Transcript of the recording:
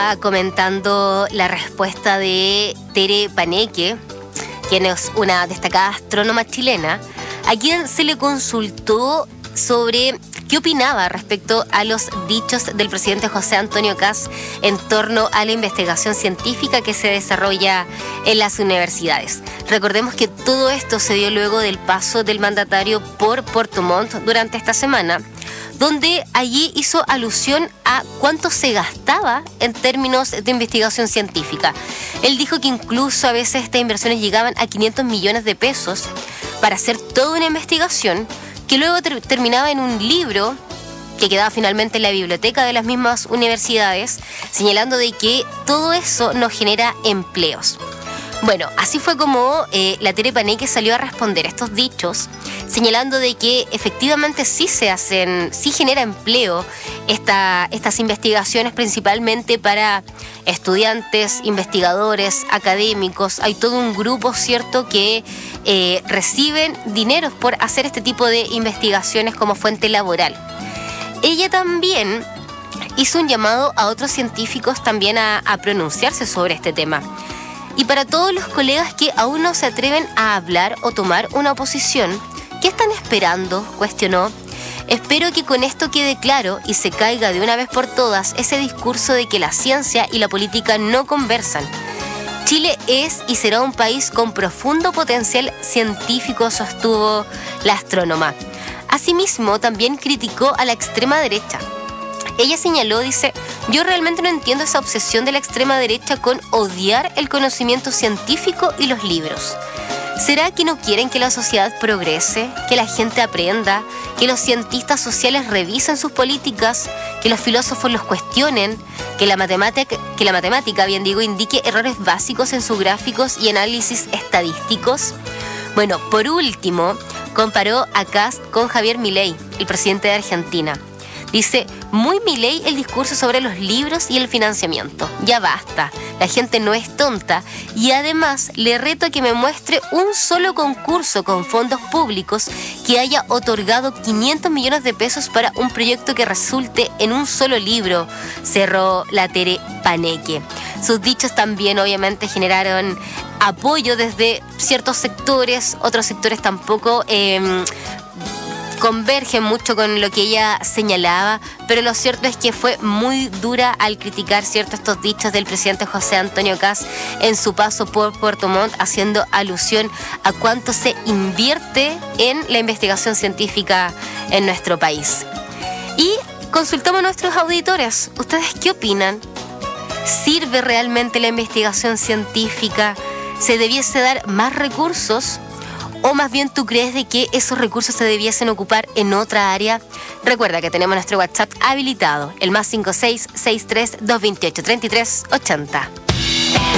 estaba comentando la respuesta de Tere Paneque, quien es una destacada astrónoma chilena, a quien se le consultó sobre qué opinaba respecto a los dichos del presidente José Antonio Kast en torno a la investigación científica que se desarrolla en las universidades. Recordemos que todo esto se dio luego del paso del mandatario por Puerto Montt durante esta semana, donde allí hizo alusión a cuánto se gastaba en términos de investigación científica. Él dijo que incluso a veces estas inversiones llegaban a 500 millones de pesos para hacer toda una investigación que luego terminaba en un libro que quedaba finalmente en la biblioteca de las mismas universidades, señalando de que todo eso nos genera empleos. Bueno, así fue como la Tere Paneque salió a responder estos dichos, señalando de que efectivamente sí genera empleo estas investigaciones, principalmente para estudiantes, investigadores, académicos. Hay todo un grupo, ¿cierto?, que reciben dineros por hacer este tipo de investigaciones como fuente laboral. Ella también hizo un llamado a otros científicos también a pronunciarse sobre este tema. Y para todos los colegas que aún no se atreven a hablar o tomar una posición, ¿qué están esperando?, cuestionó. Espero que con esto quede claro y se caiga de una vez por todas ese discurso de que la ciencia y la política no conversan. Chile es y será un país con profundo potencial científico, sostuvo la astrónoma. Asimismo, también criticó a la extrema derecha. Ella señaló, dice, yo realmente no entiendo esa obsesión de la extrema derecha con odiar el conocimiento científico y los libros. ¿Será que no quieren que la sociedad progrese, que la gente aprenda, que los cientistas sociales revisen sus políticas, que los filósofos los cuestionen, que la matemática, indique errores básicos en sus gráficos y análisis estadísticos? Bueno, por último, comparó a Kast con Javier Milei, el presidente de Argentina. Dice, muy Milei el discurso sobre los libros y el financiamiento. Ya basta, la gente no es tonta y además le reto a que me muestre un solo concurso con fondos públicos que haya otorgado 500 millones de pesos para un proyecto que resulte en un solo libro, cerró la Tere Paneque. Sus dichos también obviamente generaron apoyo desde ciertos sectores, otros sectores tampoco convergen mucho con lo que ella señalaba, pero lo cierto es que fue muy dura al criticar, ¿cierto?, estos dichos del presidente José Antonio Kast en su paso por Puerto Montt, haciendo alusión a cuánto se invierte en la investigación científica en nuestro país. Y consultamos a nuestros auditores. ¿Ustedes qué opinan? ¿Sirve realmente la investigación científica? ¿Se debiese dar más recursos? ¿O más bien tú crees de que esos recursos se debiesen ocupar en otra área? Recuerda que tenemos nuestro WhatsApp habilitado, el +56 63 228 33 80.